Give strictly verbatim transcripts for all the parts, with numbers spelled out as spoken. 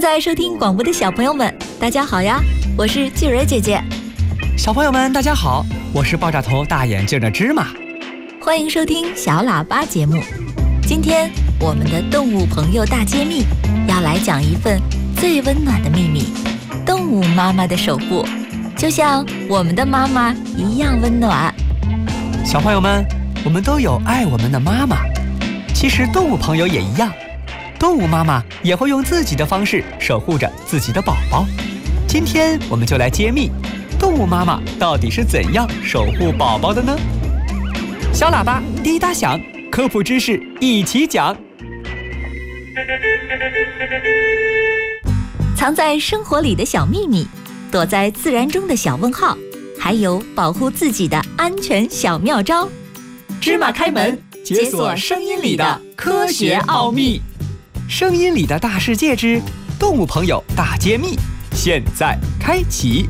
正在收听广播的小朋友们，大家好呀，我是巨儿姐姐。 小朋友们，大家好，我是爆炸头大眼镜的芝麻。 欢迎收听小喇叭节目。今天我们的动物朋友大揭秘要来讲一份最温暖的秘密——动物妈妈的守护，就像我们的妈妈一样温暖。 小朋友们，我们都有爱我们的妈妈，其实动物朋友也一样，动物妈妈也会用自己的方式守护着自己的宝宝。今天我们就来揭秘，动物妈妈到底是怎样守护宝宝的呢？小喇叭滴答响，科普知识一起讲。 藏在生活里的小秘密，躲在自然中的小问号，还有保护自己的安全小妙招。芝麻开门，解锁声音里的科学奥秘。 声音里的大世界之动物朋友大揭秘，现在开启。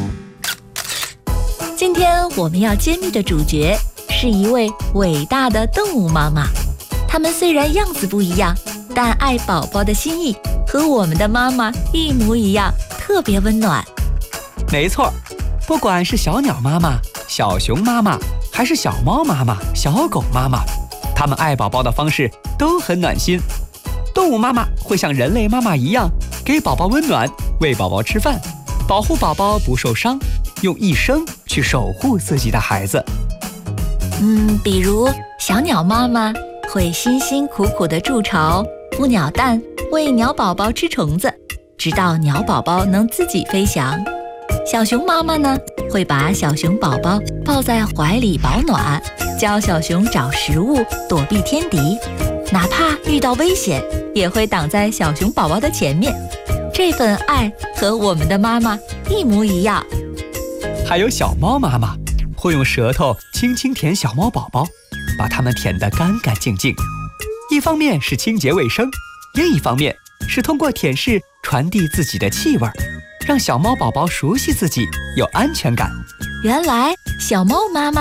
今天我们要揭秘的主角是一位伟大的动物妈妈。她们虽然样子不一样，但爱宝宝的心意和我们的妈妈一模一样，特别温暖。 没错，不管是小鸟妈妈、小熊妈妈，还是小猫妈妈、小狗妈妈，她们爱宝宝的方式都很暖心。动物妈妈会像人类妈妈一样，给宝宝温暖，喂宝宝吃饭，保护宝宝不受伤，用一生去守护自己的孩子。 嗯，比如小鸟妈妈会辛辛苦苦地筑巢、孵鸟蛋，喂鸟宝宝吃虫子，直到鸟宝宝能自己飞翔。小熊妈妈呢，会把小熊宝宝抱在怀里保暖，教小熊找食物，躲避天敌，哪怕遇到危险，也会挡在小熊宝宝的前面。这份爱和我们的妈妈一模一样。 还有小猫妈妈会用舌头轻轻舔小猫宝宝，把它们舔得干干净净。一方面是清洁卫生，另一方面是通过舔舐传递自己的气味，让小猫宝宝熟悉自己，有安全感。 原来小猫妈妈